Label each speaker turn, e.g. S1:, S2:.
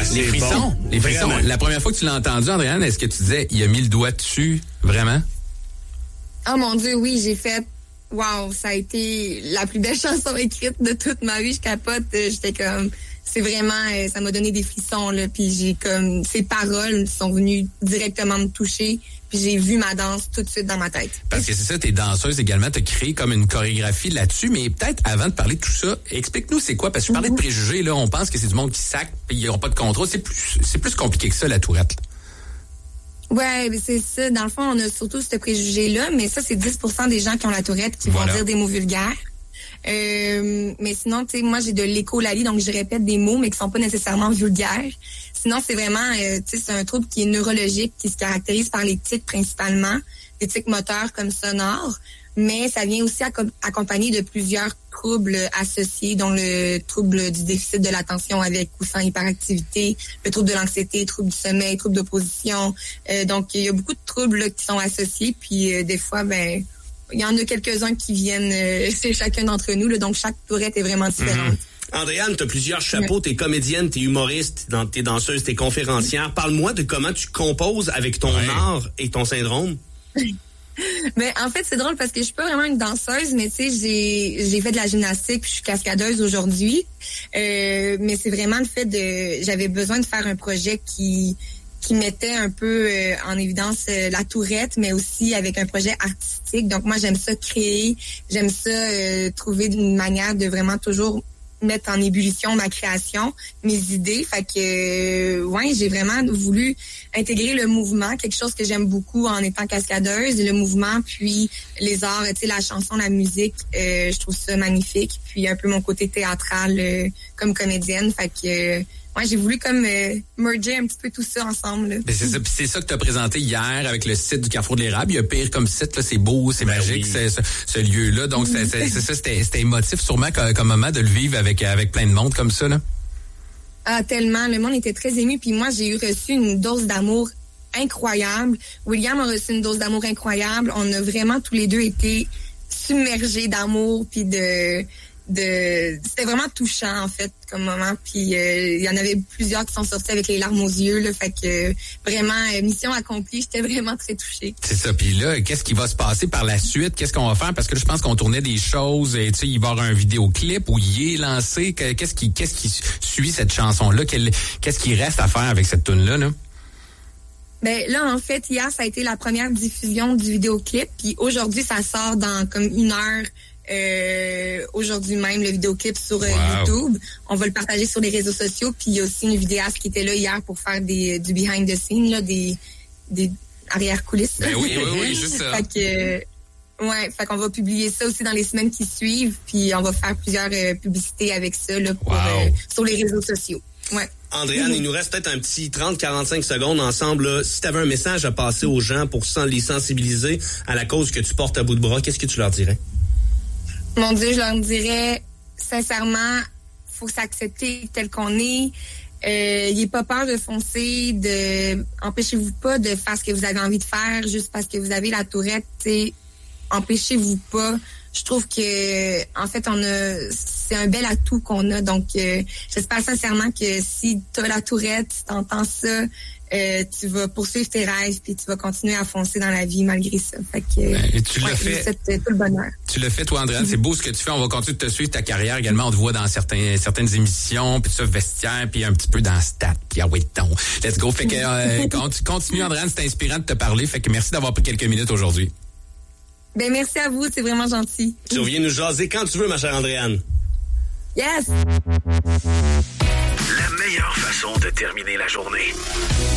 S1: Les frissons.
S2: Bon.
S1: Les frissons.
S2: Vraiment.
S1: La première fois que tu l'as entendu, Andréane, est-ce que tu disais, il a mis le doigt dessus, vraiment?
S3: Oh mon Dieu, oui, j'ai fait... Wow, ça a été la plus belle chanson écrite de toute ma vie. Je capote. J'étais comme... C'est vraiment... ça m'a donné des frissons, là. Puis j'ai comme... Ces paroles sont venues directement me toucher. Puis j'ai vu ma danse tout de suite dans ma tête.
S1: Parce que c'est ça, t'es danseuse également, t'as créé comme une chorégraphie là-dessus, mais peut-être avant de parler de tout ça, explique-nous c'est quoi, parce que je parlais de préjugés, là, on pense que c'est du monde qui sac, puis ils n'auront pas de contrôle, c'est plus compliqué que ça, la tourette.
S3: Ouais, c'est ça. Dans le fond, on a surtout ce préjugé-là, mais ça, c'est 10% des gens qui ont la tourette qui vont dire des mots vulgaires. Mais sinon, tu sais, moi, j'ai de l'écholalie, donc je répète des mots, mais qui sont pas nécessairement vulgaires. Sinon, c'est vraiment, tu sais, c'est un trouble qui est neurologique, qui se caractérise par les tics principalement, des tics moteurs comme sonores, mais ça vient aussi accompagné de plusieurs troubles associés, dont le trouble du déficit de l'attention avec ou sans hyperactivité, le trouble de l'anxiété, trouble du sommeil, trouble d'opposition. Donc, il y a beaucoup de troubles là, qui sont associés, puis des fois, ben, il y en a quelques-uns qui viennent chez chacun d'entre nous, là, donc chaque tourette est vraiment différente.
S2: Andréane, tu as plusieurs chapeaux, t'es comédienne, t'es humoriste, t'es danseuse, t'es conférencière. Parle-moi de comment tu composes avec ton art et ton syndrome.
S3: Mais en fait, c'est drôle parce que je suis pas vraiment une danseuse, mais tu sais, j'ai fait de la gymnastique, puis je suis cascadeuse aujourd'hui. Mais c'est vraiment le fait j'avais besoin de faire un projet qui mettait un peu en évidence la tourette, mais aussi avec un projet artistique. Donc moi, j'aime ça créer, j'aime ça trouver une manière de vraiment toujours mettre en ébullition ma création, mes idées. Fait que, ouais, j'ai vraiment voulu intégrer le mouvement, quelque chose que j'aime beaucoup en étant cascadeuse, le mouvement, puis les arts, tu sais, la chanson, la musique, je trouve ça magnifique. Puis un peu mon côté théâtral comme comédienne. Fait que, ouais, j'ai voulu comme merger un petit peu tout ça ensemble. Là.
S1: Mais c'est ça que tu as présenté hier avec le site du Carrefour de l'Érable. Il y a pire comme site, là, c'est beau, c'est magique,
S2: oui.
S1: ce lieu-là. Donc, c'est ça, c'était émotif sûrement comme moment de le vivre avec plein de monde comme ça, là.
S3: Ah, tellement. Le monde était très ému. Puis moi, j'ai reçu une dose d'amour incroyable. William a reçu une dose d'amour incroyable. On a vraiment tous les deux été submergés d'amour puis c'était vraiment touchant en fait comme moment, puis il y en avait plusieurs qui sont sortis avec les larmes aux yeux là, fait que vraiment mission accomplie, j'étais vraiment très touchée.
S1: C'est ça, puis là qu'est-ce qui va se passer par la suite, qu'est-ce qu'on va faire, parce que là, je pense qu'on tournait des choses et tu sais il va y avoir un vidéoclip où il est lancé, qu'est-ce qui suit cette chanson là, qu'est-ce qui reste à faire avec cette tune là?
S3: Ben là, en fait, hier, ça a été la première diffusion du vidéoclip, puis aujourd'hui, ça sort dans comme 1 heure. Aujourd'hui même, le vidéoclip sur YouTube. On va le partager sur les réseaux sociaux. Puis il y a aussi une vidéaste qui était là hier pour faire du behind the scenes, là, des arrière-coulisses.
S1: Ben oui, juste ça.
S3: Fait qu'on va publier ça aussi dans les semaines qui suivent. Puis on va faire plusieurs publicités avec ça là, sur les réseaux sociaux. Ouais.
S2: Andréane, il nous reste peut-être un petit 30-45 secondes ensemble. Là. Si tu avais un message à passer aux gens pour les sensibiliser à la cause que tu portes à bout de bras, qu'est-ce que tu leur dirais?
S3: Mon Dieu, je leur dirais, sincèrement, faut s'accepter tel qu'on est. N'ayez pas peur de foncer, empêchez-vous pas de faire ce que vous avez envie de faire juste parce que vous avez la tourette, t'sais, empêchez-vous pas. Je trouve que, en fait, c'est un bel atout qu'on a. Donc, j'espère sincèrement que si tu as la tourette, si tu entends ça, tu vas poursuivre tes rêves puis tu vas continuer à foncer dans la vie malgré ça. Fait que,
S1: et tu l'as fait.
S3: Tout le bonheur.
S1: Tu l'as fait, toi, Andréane. C'est beau ce que tu fais. On va continuer de te suivre ta carrière également. On te voit dans certaines émissions, puis ça, vestiaire, puis un petit peu dans Stat, puis let's go. Fait que, continue, Andréane. C'est inspirant de te parler. Fait que merci d'avoir pris quelques minutes aujourd'hui.
S3: Ben, merci à vous. C'est vraiment gentil.
S2: Tu reviens nous jaser quand tu veux, ma chère Andréane.
S3: Yes!
S4: La meilleure façon de terminer la journée.